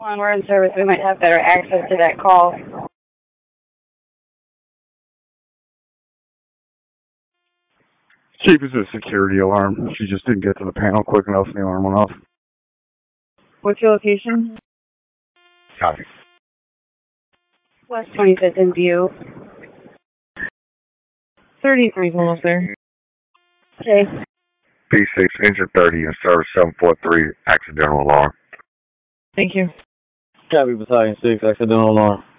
When we're in service, we might have better access to that call. Chief, is a security alarm. She just didn't get to the panel quick enough and the alarm went off. What's your location? Copy. West 25th in View. 33's almost there. Okay. P6, engine 30 in service 743, accidental alarm. Thank you. Copy, Battalion 6, accidental alarm.